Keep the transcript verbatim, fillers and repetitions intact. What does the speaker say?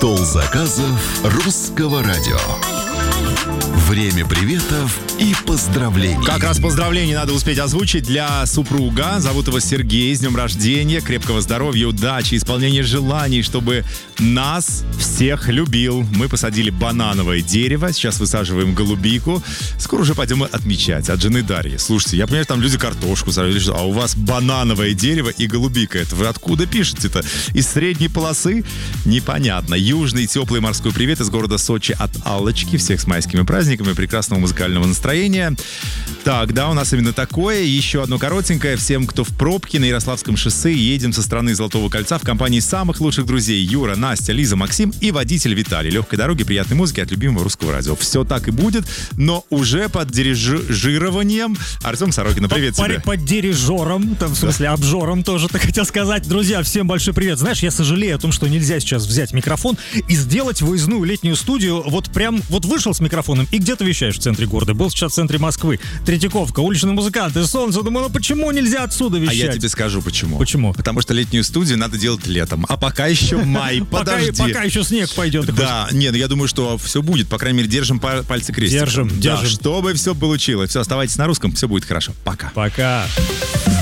Стол заказов русского радио. Время приветов и поздравлений. Как раз поздравления надо успеть озвучить для супруга. Зовут его Сергей. С днем рождения, крепкого здоровья, удачи, исполнения желаний, чтобы нас всех любил. Мы посадили банановое дерево, сейчас высаживаем голубику. Скоро уже пойдем отмечать. От жены Дарьи. Слушайте, я понимаю, там люди картошку сажают, а у вас банановое дерево и голубика. Это вы откуда пишете-то? Из средней полосы? Непонятно. Южный теплый морской привет из города Сочи от Аллочки. Всех с майскими праздниками, прекрасного музыкального настроения. Так, да, у нас именно такое. Еще одно коротенькое. Всем, кто в пробке на Ярославском шоссе, едем со стороны Золотого кольца в компании самых лужших друзей: Юра, Настя, Лиза, Максим и водитель Виталий. Легкой дороги, приятной музыки от любимого русского радио. Все так и будет, но уже под дирижированием Артем Сорокина. Привет под, тебе. Под дирижером, там, в смысле, обжором тоже, так хотел сказать. Друзья, всем большой привет. Знаешь, я сожалею о том, что нельзя сейчас взять микрофон и сделать выездную летнюю студию. Вот прям, вот вышел с микрофоном и где ты вещаешь в центре города? Был сейчас в центре Москвы. Третьяковка, уличные музыканты, солнце. Думаю, ну почему нельзя отсюда вещать? А я тебе скажу, почему. Почему? Потому что летнюю студию надо делать летом. А пока еще май, подожди. Пока еще снег пойдет. Да, нет, я думаю, что все будет. По крайней мере, держим пальцы крестиком. Держим, держим. Да, чтобы все получилось. Все, оставайтесь на русском, все будет хорошо. Пока. Пока.